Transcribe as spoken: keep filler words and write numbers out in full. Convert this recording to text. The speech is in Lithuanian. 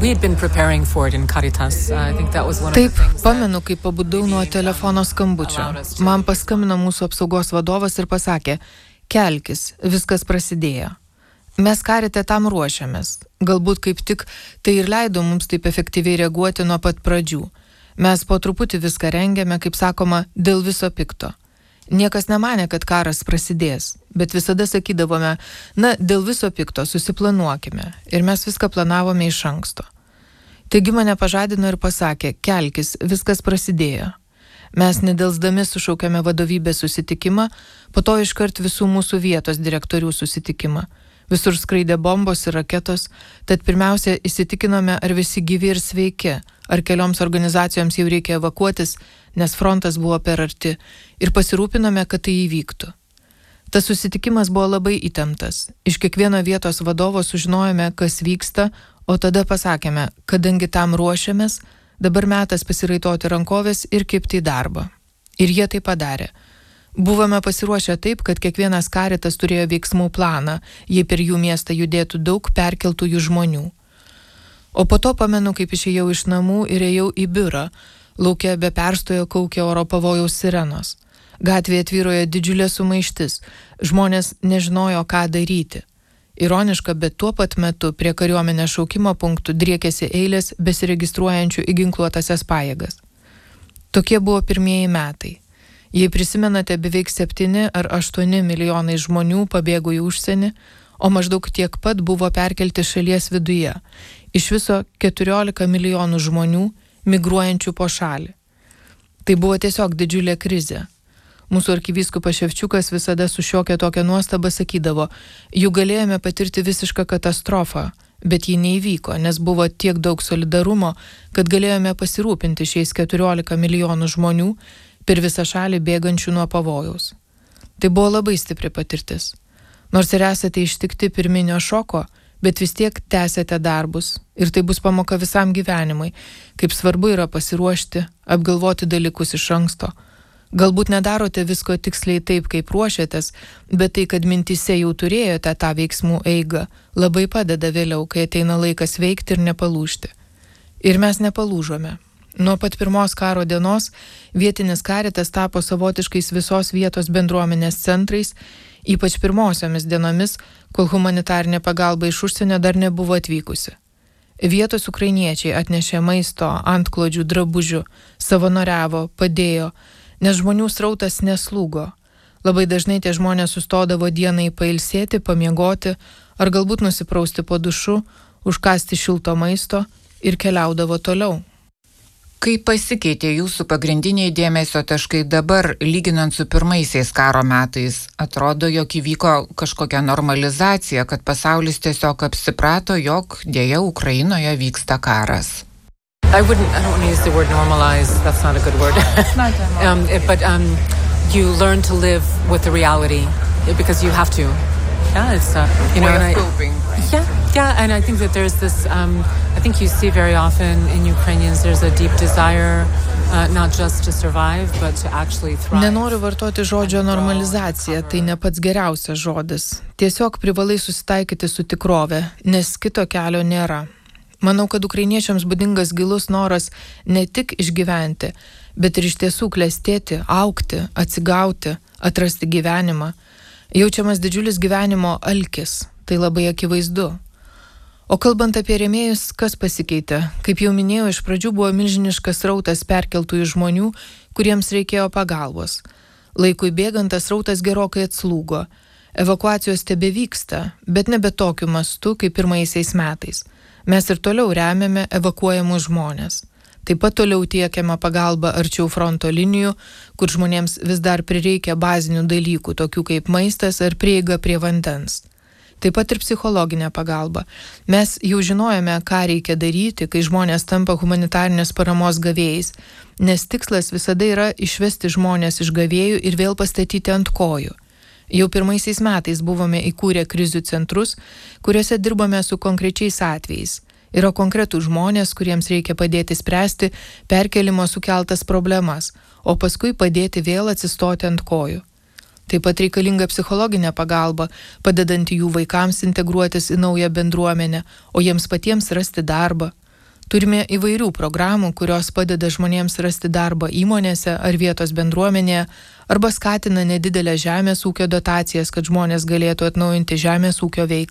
we had been preparing for it in Caritas. Uh, I think that was one Taip, of the things. pamenu, kai pabudau nuo telefono skambučio. Man paskambino mūsų apsaugos vadovas ir pasakė, kelkis, viskas prasidėjo. Mes Karite tam ruošiamės. Galbūt kaip tik tai ir leido mums taip efektyviai reaguoti nuo pat pradžių. Mes po truputį viską rengėme, kaip sakoma, dėl viso pikto. Niekas nemanė, kad karas prasidės, bet visada sakydavome, na, dėl viso pikto susiplanuokime. Ir mes viską planavome iš anksto. Taigi mane pažadino ir pasakė, kelkis, viskas prasidėjo. Mes nedelsdami sušaukėme vadovybės susitikimą, po to iškart visų mūsų vietos direktorių susitikimą. Visur skraidė bombos ir raketos, tad pirmiausia įsitikinome, ar visi gyvi ir sveiki, ar kelioms organizacijoms jau reikia evakuotis, nes frontas buvo per arti, ir pasirūpinome, kad tai įvyktų. Tas susitikimas buvo labai įtemptas. Iš kiekvieno vietos vadovo sužinojome, kas vyksta, o tada pasakėme, kadangi tam ruošiamės, dabar metas pasiraitoti rankovės ir kibti į darbą. Ir jie tai padarė. Buvome pasiruošę taip, kad kiekvienas Karitas turėjo veiksmų planą, jei per jų miestą judėtų daug perkeltųjų žmonių. O po to pamenu, kaip išėjau iš namų ir ėjau į biurą. Lauke be perstojo kaukė oro pavojaus sirenos. Gatvėje tvyrojo didžiulė sumaištis. Žmonės nežinojo, ką daryti. Ironiška, bet tuo pat metu prie kariuomenės šaukimo punktų driekėsi eilės besiregistruojančių į ginkluotasias pajėgas. Tokie buvo pirmieji metai. Jei prisimenate, beveik septyni ar aštuoni milijonai žmonių pabėgo į užsienį, o maždaug tiek pat buvo perkelti šalies viduje. Iš viso keturiolika milijonų žmonių migruojančių po šalį. Tai buvo tiesiog didžiulė krizė. Mūsų arkivyskupas Ševčiukas visada su šiokia tokia nuostaba sakydavo, jų galėjome patirti visišką katastrofą, bet ji neįvyko, nes buvo tiek daug solidarumo, kad galėjome pasirūpinti šiais keturiolika milijonų žmonių per visą šalį bėgančių nuo pavojaus. Tai buvo labai stipri patirtis. Nors ir esate ištikti pirminio šoko, bet vis tiek tęsėte darbus ir tai bus pamoka visam gyvenimui, kaip svarbu yra pasiruošti, apgalvoti dalykus iš anksto. Galbūt nedarote visko tiksliai taip, kaip ruošiatės, bet tai, kad mintyse jau turėjote tą veiksmų eigą, labai padeda vėliau, kai ateina laikas veikti ir nepalūžti. Ir mes nepalūžome. Nuo pat pirmos karo dienos vietinis Karitas tapo savotiškais visos vietos bendruomenės centrais, ypač pirmosiomis dienomis, kol humanitarinė pagalba iš užsienio dar nebuvo atvykusi. Vietos ukrainiečiai atnešė maisto, antklodžių, drabužių, savanoriavo, padėjo, nes žmonių srautas neslūgo. Labai dažnai tie žmonės sustodavo dienai pailsėti, pamiegoti, ar galbūt nusiprausti po dušu, užkasti šilto maisto ir keliaudavo toliau. Kaip pasikeitė jūsų pagrindiniai dėmesio taškai dabar, lyginant su pirmaisiais karo metais? Atrodo, jog įvyko kažkokia normalizacija, kad pasaulis tiesiog apsiprato, jog dėja Ukrainoje vyksta karas. I wouldn't, I don't want to use the word normalize, that's not a good word. um, it, but um, you learn to live with the reality because you have to. Yeah, it's, uh, you know, and I, yeah, yeah, and I think that there's this, um, I think you see very often in Ukrainians, there's a deep desire uh, not just to survive, but to actually thrive. Nenoriu vartoti žodžio normalizacija, tai ne pats geriausias žodis. Tiesiog privalai susitaikyti su tikrove, nes kito kelio nėra. Manau, kad ukrainiečiams būdingas gilus noras ne tik išgyventi, bet ir iš tiesų klestėti, augti, atsigauti, atrasti gyvenimą. Jaučiamas didžiulis gyvenimo alkis, tai labai akivaizdu. O kalbant apie rėmėjus, kas pasikeitė? Kaip jau minėjau, iš pradžių buvo milžiniškas srautas perkeltųjų žmonių, kuriems reikėjo pagalbos. Laikui bėgant tas srautas gerokai atslūgo. Evakuacijos tebevyksta, bet nebe tokiu mastu kaip pirmaisiais metais. Mes ir toliau remiame evakuojamus žmonės. Taip pat toliau tiekiama pagalba arčiau fronto linijų, kur žmonėms vis dar prireikia bazinių dalykų, tokių kaip maistas ar prieiga prie vandens. Taip pat ir psichologinė pagalba. Mes jau žinojame, ką reikia daryti, kai žmonės tampa humanitarinės paramos gavėjais, nes tikslas visada yra išvesti žmonės iš gavėjų ir vėl pastatyti ant kojų. Jau pirmaisiais metais buvome įkūrę krizių centrus, kuriuose dirbame su konkrečiais atvejais. Yra konkretų žmonės, kuriems reikia padėti spręsti perkelimo sukeltas problemas, o paskui padėti vėl atsistoti ant kojų. Taip pat reikalinga psichologinė pagalba, padedanti jų vaikams integruotis į naują bendruomenę, o jiems patiems rasti darbą. Turime įvairių programų, kurios padeda žmonėms rasti darbą įmonėse ar vietos bendruomenėje, arba skatina nedidelę žemės ūkio dotacijas, kad žmonės galėtų atnaujinti žemės ūkio veiklą.